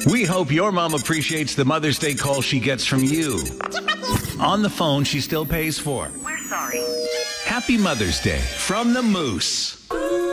We hope your mom appreciates the Mother's Day call she gets from you. On the phone she still pays for. We're sorry. Happy Mother's Day from the Moose.